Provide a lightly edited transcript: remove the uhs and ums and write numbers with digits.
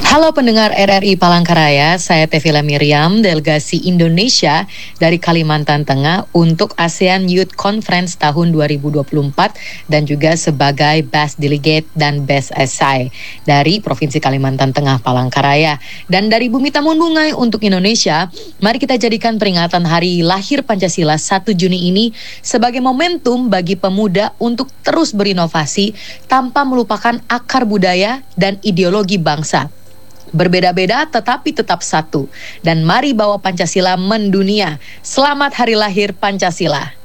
Halo pendengar RRI Palangkaraya, saya Tevila Miriam, delegasi Indonesia dari Kalimantan Tengah untuk ASEAN Youth Conference tahun 2024 dan juga sebagai Best Delegate dan Best Essay dari Provinsi Kalimantan Tengah Palangkaraya. Dan dari Bumi Tamun Bungai untuk Indonesia, mari kita jadikan peringatan Hari Lahir Pancasila 1 Juni ini sebagai momentum bagi pemuda untuk terus berinovasi tanpa melupakan akar budaya dan ideologi bangsa. Berbeda-beda tetapi tetap satu. Dan mari bawa Pancasila mendunia. Selamat Hari Lahir Pancasila.